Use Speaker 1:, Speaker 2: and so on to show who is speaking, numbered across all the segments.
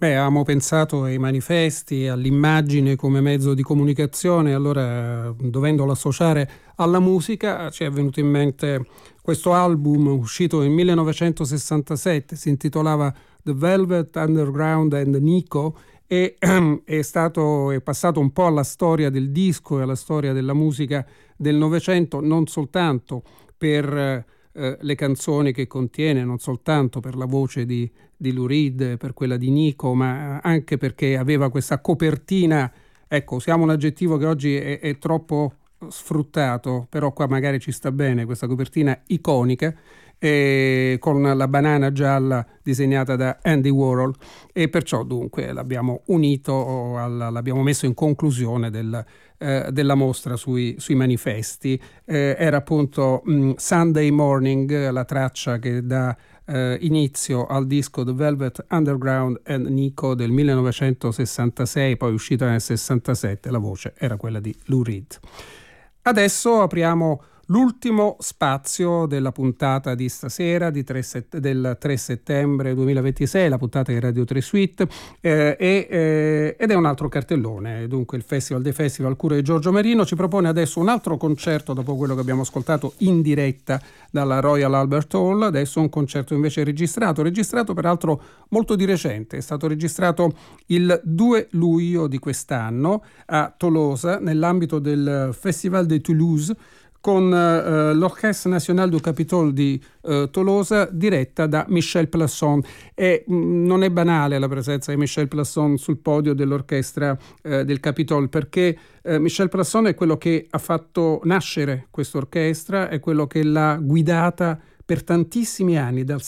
Speaker 1: Avevamo pensato ai manifesti, all'immagine come mezzo di comunicazione, allora dovendola associare alla musica ci è venuto in mente questo album uscito nel 1967, si intitolava The Velvet Underground and Nico e è passato un po' alla storia del disco e alla storia della musica del Novecento, non soltanto per le canzoni che contiene, non soltanto per la voce di Lou Reed, per quella di Nico, ma anche perché aveva questa copertina, ecco, usiamo un aggettivo che oggi è troppo sfruttato, però qua magari ci sta bene, questa copertina iconica, con la banana gialla disegnata da Andy Warhol, e perciò dunque l'abbiamo unito, l'abbiamo messo in conclusione della mostra sui manifesti. Era appunto Sunday Morning, la traccia che dà inizio al disco The Velvet Underground and Nico del 1966, poi uscita nel 67, la voce era quella di Lou Reed. Adesso apriamo l'ultimo spazio della puntata di stasera del 3 settembre 2026, la puntata di Radio 3 Suite, ed è un altro cartellone. Dunque il Festival dei Festival, cura di Giorgio Marino, ci propone adesso un altro concerto dopo quello che abbiamo ascoltato in diretta dalla Royal Albert Hall. Adesso un concerto invece registrato peraltro molto di recente, è stato registrato il 2 luglio di quest'anno a Tolosa nell'ambito del Festival de Toulouse, con l'Orchestre Nationale du Capitole di Tolosa, diretta da Michel Plasson. E non è banale la presenza di Michel Plasson sul podio dell'orchestra del Capitole, perché Michel Plasson è quello che ha fatto nascere questa orchestra, è quello che l'ha guidata per tantissimi anni, dal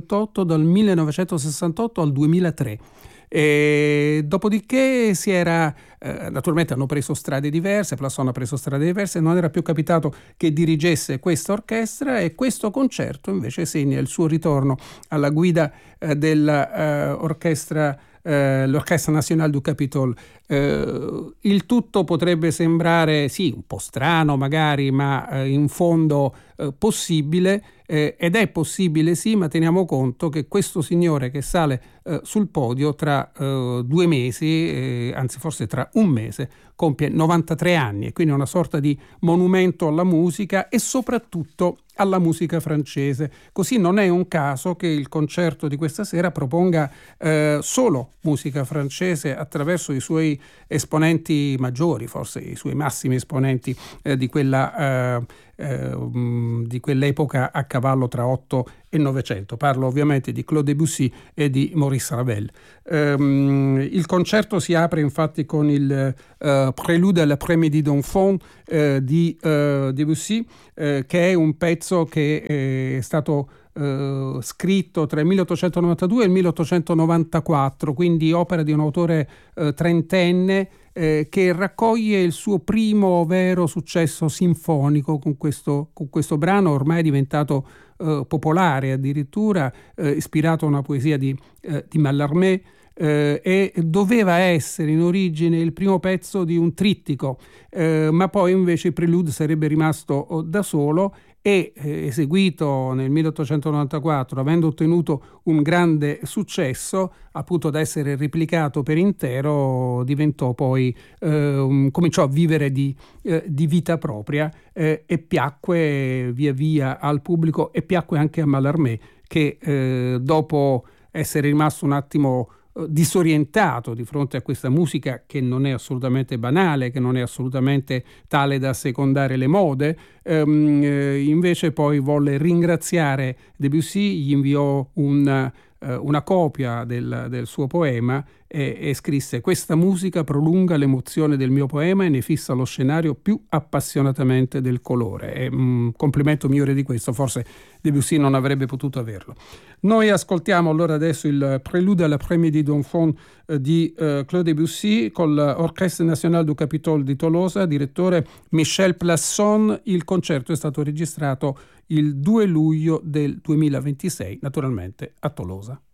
Speaker 1: 1968 al 2003. E dopodiché naturalmente hanno preso strade diverse, Plasson ha preso strade diverse, non era più capitato che dirigesse questa orchestra, e questo concerto invece segna il suo ritorno alla guida dell'orchestra, l'Orchestre Nationale du Capitole. Il tutto potrebbe sembrare sì un po' strano magari, ma in fondo possibile, ed è possibile sì, ma teniamo conto che questo signore che sale sul podio tra 2 mesi, anzi forse tra un mese, compie 93 anni, e quindi è una sorta di monumento alla musica e soprattutto alla musica francese. Così non è un caso che il concerto di questa sera proponga solo musica francese attraverso i suoi esponenti maggiori, forse i suoi massimi esponenti di quell'epoca a cavallo tra 8 e 900. Parlo ovviamente di Claude Debussy e di Maurice Ravel. Il concerto si apre infatti con il Prélude à l'après-midi d'enfant di Debussy, che è un pezzo che è stato scritto tra il 1892 e il 1894, quindi opera di un autore trentenne, che raccoglie il suo primo vero successo sinfonico con questo brano ormai diventato popolare, addirittura ispirato a una poesia di Mallarmé, e doveva essere in origine il primo pezzo di un trittico, ma poi invece il prelude sarebbe rimasto da solo, e eseguito nel 1894, avendo ottenuto un grande successo, appunto da essere replicato per intero, diventò poi cominciò a vivere di vita propria, e piacque via via al pubblico, e piacque anche a Mallarmé, che dopo essere rimasto un attimo disorientato di fronte a questa musica che non è assolutamente banale, che non è assolutamente tale da secondare le mode, invece poi volle ringraziare Debussy, gli inviò una copia del suo poema e scrisse: questa musica prolunga l'emozione del mio poema e ne fissa lo scenario più appassionatamente del colore. E complimento migliore di questo forse Debussy non avrebbe potuto averlo. Noi ascoltiamo allora adesso il Prélude à l'après-midi d'enfant di Claude Debussy con l'Orchestre Nationale du Capitole di Tolosa, direttore Michel Plasson. Il concerto è stato registrato il 2 luglio del 2026, naturalmente a Tolosa.